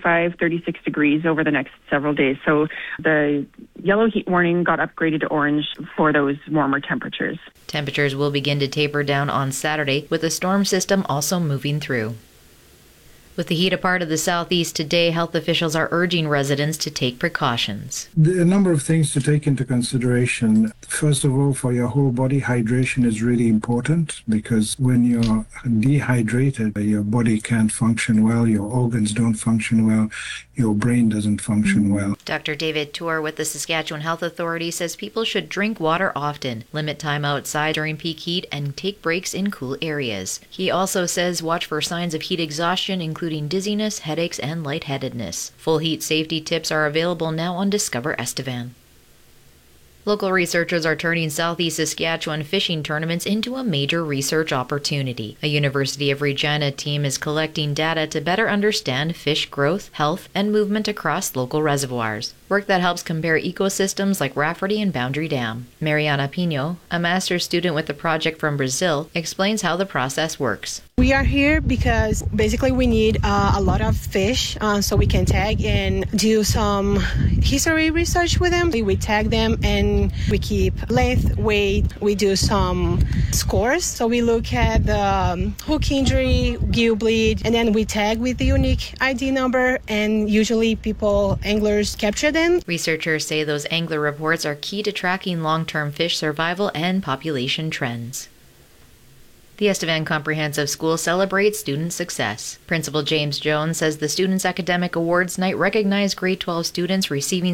35, 36 degrees over the next several days. So the yellow heat warning got upgraded to orange for those warmer temperatures. Temperatures will begin to taper down on Saturday, with the storm system also moving through. With the heat a part of the southeast today, health officials are urging residents to take precautions. There are a number of things to take into consideration. First of all, for your whole body, hydration is really important because when you're dehydrated, your body can't function well, your organs don't function well, your brain doesn't function well. Dr. David Tour with the Saskatchewan Health Authority says people should drink water often, limit time outside during peak heat, and take breaks in cool areas. He also says watch for signs of heat exhaustion, including dizziness, headaches, and lightheadedness. Full heat safety tips are available now on Discover Estevan. Local researchers are turning Southeast Saskatchewan fishing tournaments into a major research opportunity. A University of Regina team is collecting data to better understand fish growth, health, and movement across local reservoirs. Work that helps compare ecosystems like Rafferty and Boundary Dam. Mariana Pino, a master's student with the project from Brazil, explains how the process works. We are here because basically we need a lot of fish so we can tag and do some history research with them. We tag them and we keep length, weight. We do some scores. So we look at the hook injury, gill bleed, and then we tag with the unique ID number, and usually anglers capture them. Researchers say those angler reports are key to tracking long-term fish survival and population trends. The Estevan Comprehensive School celebrates student success. Principal James Jones says the Students' Academic Awards Night recognized grade 12 students receiving